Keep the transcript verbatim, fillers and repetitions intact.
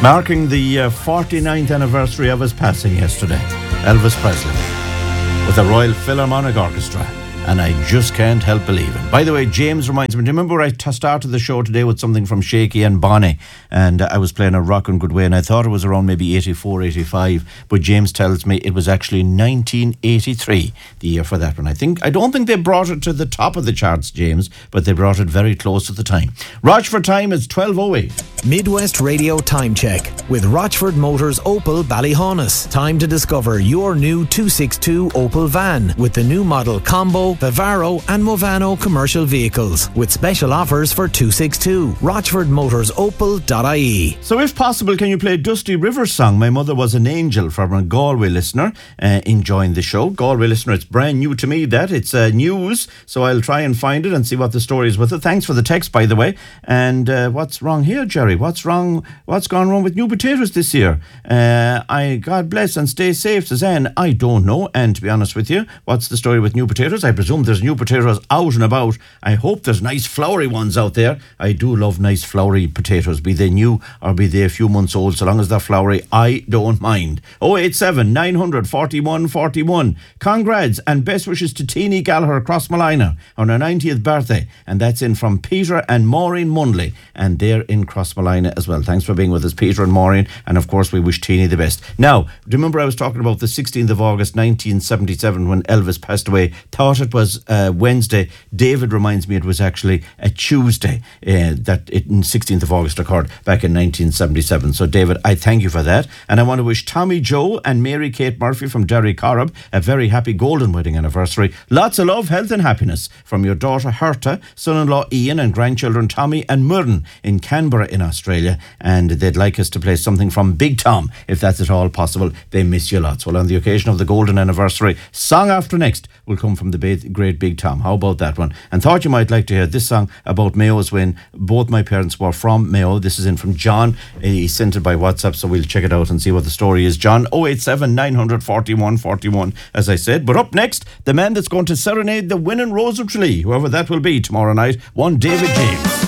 Marking the uh, forty-ninth anniversary of his passing yesterday, Elvis Presley, with the Royal Philharmonic Orchestra. And I just can't help believing. By the way, James reminds me, do you remember I t- started the show today with something from Shaky and Bonnie? And uh, I was playing a Rockin' Good Way, and I thought it was around maybe eighty-four, eighty-five. But James tells me it was actually nineteen eighty-three, the year for that one. I think I don't think they brought it to the top of the charts, James, but they brought it very close at the time. Rochford time is twelve oh eight. Midwest Radio Time Check with Rochford Motors Opel Ballyhaunis. Time to discover your new two sixty-two Opel van with the new model Combo, Vivaro and Movano commercial vehicles with special offers for two sixty-two. Rochford Motors Opel dot I E. So if possible, can you play Dusty Rivers' song My Mother Was an Angel from a Galway listener uh, enjoying the show. Galway listener, it's brand new to me that. It's uh, news, so I'll try and find it and see what the story is with it. Thanks for the text, by the way. And uh, what's wrong here, Jerry? What's wrong? What's gone wrong with new potatoes this year? Uh, I God bless and stay safe, says Anne. I don't know. And to be honest with you, what's the story with new potatoes? I presume there's new potatoes out and about. I hope there's nice floury ones out there. I do love nice floury potatoes, be they new or be they a few months old. So long as they're floury, I don't mind. oh eight seven, nine hundred, forty-one, forty-one. Congrats and best wishes to Teenie Gallagher across Malina on her ninetieth birthday. And that's in from Peter and Maureen Mundley. And they're in Crossmalina as well. Thanks for being with us, Peter and Maureen. And of course, we wish Teenie the best. Now, do you remember I was talking about the sixteenth of August, nineteen seventy-seven, when Elvis passed away? Thought it was uh, Wednesday. David reminds me it was actually a Tuesday uh, that it, sixteenth of August occurred back in nineteen seventy-seven. So, David, I thank you for that. And I want to wish Tommy Joe and Mary Kate Murphy from Derry Corrib a very happy golden wedding anniversary. Lots of love, health and happiness from your daughter Herta, son-in-law Ian and grandchildren Tommy and Murden in Canberra in Australia. And they'd like us to play something from Big Tom, if that's at all possible. They miss you lots. Well, on the occasion of the golden anniversary, song after next will come from the ba- great Big Tom. How about that one? And thought you might like to hear this song about Mayo's when both my parents were from Mayo. This is in from John. He sent it by WhatsApp, so we'll check it out and see what the story is. John, oh eight seven, nine hundred, forty-one, forty-one, as I said. But up next, the man that's going to serenade the winning Rose of Tralee, whoever that will be tomorrow night, one David James.